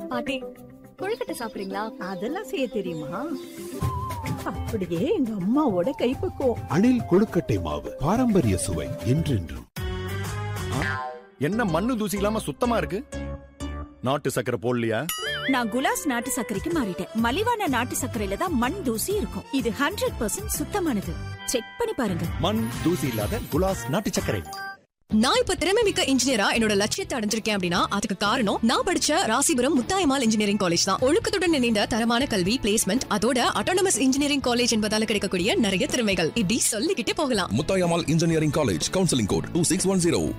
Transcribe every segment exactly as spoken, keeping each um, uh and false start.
பாட்டி, கொழுக்கட்டை சாப்பிடுறீங்களா? அதெல்லாம் செய்ய தெரியுமா? அப்படியே எங்க அம்மாவோட கைப்பக்குவம். அணில் கொழுக்கட்டை மாவு பாரம்பரிய சுவை என்றென்றும். என்ன மண்ணு தூசி இல்லாம சுத்தமா இருக்கு? நாட்டு சக்கரை போடலையா? நான் குலாஸ் நாட்டு சர்க்கரைக்கு மாறிட்டேன். மலிவான நாட்டு சர்க்கரையில தான் மண் தூசி இருக்கும். இது ஹண்ட்ரட் பர்சன்ட் சுத்தமானது. செக் பண்ணி பாருங்க. மண் தூசி இல்லாத குலாஸ் நாட்டு சர்க்கரை. நான் இப்ப திறமை மிக்க இன்ஜினியரா என்னோட லட்சியத்தை அடைஞ்சிருக்கேன் அப்படின்னா அதுக்கு காரணம் நான் படிச்ச ராசிபுரம் முத்தாயம்மாள் இன்ஜினியரிங் காலேஜ் தான். ஒழுக்கத்துடன் இணைந்த தரமான கல்வி, பிளேஸ்மெண்ட், அதோட அட்டானமஸ் இன்ஜினியரிங் காலேஜ் என்பதால கிடைக்கக்கூடிய நிறைய திறமைகள் இப்படி சொல்லிக்கிட்டே போகலாம். Muthayammal engineering college, counselling code two six one zero.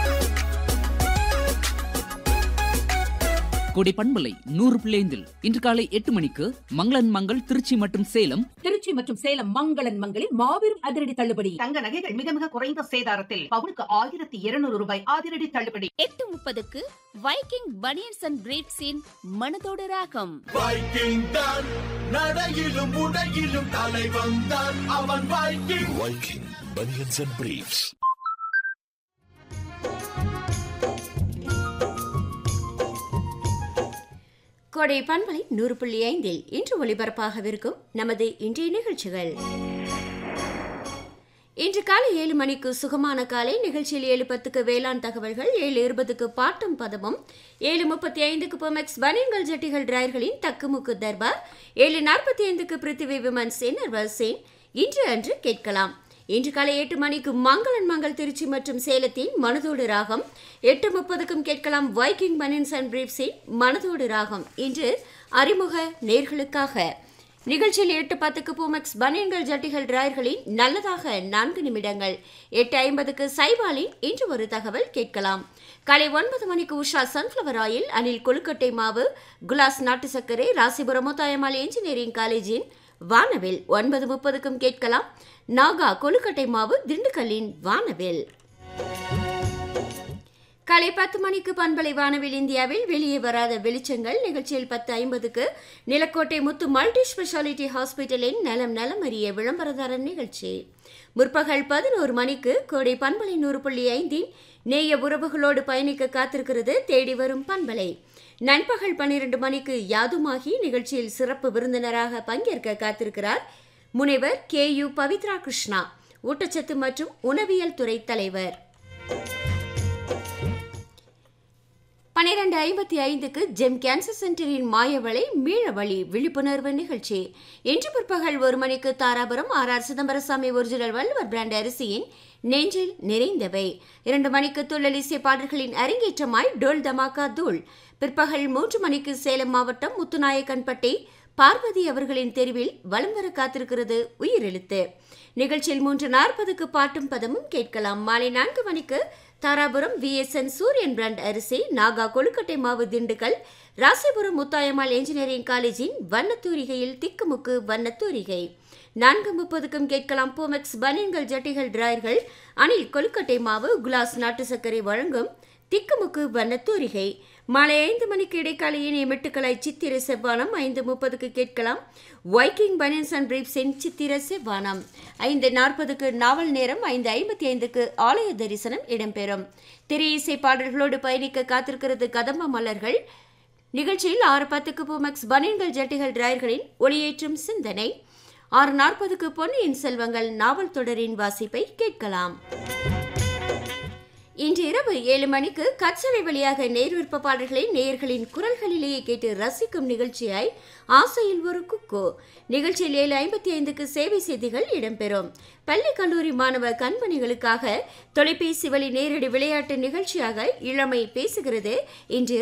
கொடை பண்பலை நூறு பிள்ளைந்தில் இன்று காலை எட்டு மணிக்கு மங்களன் மங்கள் திருச்சி மற்றும் சேலம் திருச்சி மற்றும் சேலம் மங்களன் மங்களில் மாபெரும் அதிரடி தள்ளுபடி. தங்க நகைகள் மிக மிக குறைந்த சேதாரத்தில் பவுனுக்கு ஆயிரத்தி இருநூறு ரூபாய் அதிரடி தள்ளுபடி. எட்டு முப்பதுக்கு வைக்கிங் பனியன்ஸ் அண்ட் பிரீட்ஸின் மனதோடு ராகம். வைக்கிங் தான் நடையிலும் உடையிலும் தலைவன் தான் அவன். Viking Viking banians and breeds. கொடை பண்பலை நூறு புள்ளி ஐந்தில் இன்று ஒளிபரப்பாகவிருக்கும் நமது இன்றைய நிகழ்ச்சிகள். இன்று காலை ஏழு மணிக்கு சுகமான காலை நிகழ்ச்சியில் ஏழு பத்துக்கு வேளாண் தகவல்கள், ஏழு இருபதுக்கு பாட்டும் பதமும், ஏழு முப்பத்தி ஐந்துக்கு பொமெக்ஸ் பனியன்கள் ஜட்டிகள் டிரையர்களின் தக்குமுக்கு தர்பார், ஏழு நாற்பத்தி ஐந்துக்கு பிருத்திவி விமன்ஸ் இன்னர்வர்சேன் இன்று அன்று கேட்கலாம். இன்று காலை எட்டு மணிக்கு மங்களன் மங்கள் திருச்சி மற்றும் சேலத்தின் மனதோடு ராகம், எட்டு முப்பதுக்கும் கேட்கலாம் வைக்கிங் பனியன்ஸ் அண்ட் பிரீட்ஸின் மனதோடு ராகம். இன்று அறிமுக நேர்களுக்காக நிகழ்ச்சியில் எட்டு பத்துக்கு பூமெக்ஸ் பனியன்கள் ஜட்டிகள் டிராயர்களின் நல்லதாக நான்கு நிமிடங்கள், எட்டு ஐம்பதுக்கு சைவாலின் இன்று ஒரு தகவல் கேட்கலாம். காலை ஒன்பது மணிக்கு உஷா சன்ஃப்ளவர் ஆயில், அணில் கொழுக்கட்டை மாவு, குலாஸ் நாட்டு சர்க்கரை, ராசிபுரம் முத்தாயம்மாள் இன்ஜினியரிங் காலேஜின் வானவில். ஒன்பது முப்பதுக்கும் கேட்கலாம் நாகா கொழுக்கட்டை மாவு, திண்டுக்கல்லின் வானவில். காலை பத்து மணிக்கு பண்பலை வானவில் இந்தியாவில் வெளியே வராத வெளிச்சங்கள் நிகழ்ச்சியில் பத்து ஐம்பதுக்கு நிலக்கோட்டை முத்து மல்டி ஸ்பெஷாலிட்டி ஹாஸ்பிட்டலின் நலம் நலம் அறிய விளம்பரதாரர் நிகழ்ச்சி. முற்பகல் பதினோரு மணிக்கு கோடை பண்பலை நூறு புள்ளி ஐந்தின் நேய உறவுகளோடு பயணிக்க காத்திருக்கிறது தேடி வரும் பண்பலை. நண்பகல் பன்னிரண்டு மணிக்கு யாதுமாகி நிகழ்ச்சியில் சிறப்பு விருந்தினராக பங்கேற்க காத்திருக்கிறார் முனைவர் கே யு பவித்ரா கிருஷ்ணா, ஊட்டச்சத்து மற்றும் உணவியல் துறை தலைவர். பன்னிரண்டு ஐம்பத்தி ஐந்துக்கு ஜெம் கேன்சர் சென்டரின் மாயவளை மீளவழி விழிப்புணர்வு நிகழ்ச்சி. இன்று பிற்பகல் ஒரு மணிக்கு Dharapuram R R Chidambarasamy original Valluvar brand அரிசியின் நெஞ்சில் நிறைந்தவை. இரண்டு மணிக்கு துள்ளலிசை பாடல்களின் அரங்கேற்றமாய் டோல் தமாக்கா தூள். பிற்பகல் மூன்று மணிக்கு சேலம் மாவட்டம் முத்துநாயக்கன்பட்டி பார்வதி அவர்களின் தெருவில் வலம் வர காத்திருக்கிறது உயிரெழுத்து. நிகழ்ச்சியில் மூன்று நாற்பதுக்கு பாட்டும் பதமும் கேட்கலாம். மாலை நான்கு மணிக்கு தாராபுரம் வி எஸ் என் சூரியன் பிராண்ட் அரிசி, நாகா கொழுக்கட்டை மாவு, திண்டுக்கல் ராசிபுரம் முத்தாயம்மாள் இன்ஜினியரிங் காலேஜின் வண்ணத்தூரிகையில் திக்குமுக்கு வண்ணத்தூரிகை. நான்கு முப்பதுக்கும் கேட்கலாம் பூமெக்ஸ் பனியன்கள் ஜட்டிகள் டிராயர்கள், அணில் கொழுக்கட்டை மாவு, குலாஸ் நாட்டு சர்க்கரை வழங்கும் திக்குமுக்கு வண்ணத்தூரிகை. மாலை ஐந்து மணிக்கு இடைக்காலையின் எமெட்டுக்களாய் சித்திர செவ்வானம். ஐந்து முப்பதுக்கு கேட்கலாம் வைக்கிங் பனியன்ஸ் அண்ட் பிரீப்ஸின் சித்திர செவ்வானம். ஐந்து நாற்பதுக்கு நாவல் நேரம், ஐந்து ஐம்பத்தி ஐந்துக்கு ஆலய தரிசனம் இடம்பெறும். திரை இசை பாடல்களோடு பயணிக்க காத்திருக்கிறது கதம்ப மலர்கள். நிகழ்ச்சியில் ஆறு பத்துக்கு பூமெக்ஸ் பனியன்கள் ஜட்டிகள் டிராயர்களின் ஒளியேற்றும் சிந்தனை. ஆறு நாற்பதுக்கு பொன்னியின் செல்வங்கள் நாவல் தொடரின் வாசிப்பை கேட்கலாம். இன்று இரவு ஏழு மணிக்கு கச்சரை வழியாக நேர்விற்ப பாடல்களை நேயர்களின் குரல்களிலேயே கேட்டு ரசிக்கும் நிகழ்ச்சியாய் ஆசையில் ஒரு குக்கோ. நிகழ்ச்சியில் ஏழு ஐம்பத்தி ஐந்துக்கு சேவை செய்திகள் இடம்பெறும். பள்ளி கல்லூரி மாணவ கண்மணிகளுக்காக தொலைபேசி வழி நேரடி விளையாட்டு நிகழ்ச்சியாக இளமை பேசுகிறது. இன்று